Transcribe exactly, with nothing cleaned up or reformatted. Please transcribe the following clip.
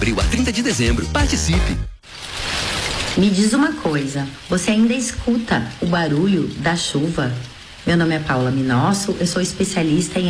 abril a trinta de dezembro. Participe! Me diz uma coisa, você ainda escuta o barulho da chuva? Meu nome é Paula Minosso, eu sou especialista em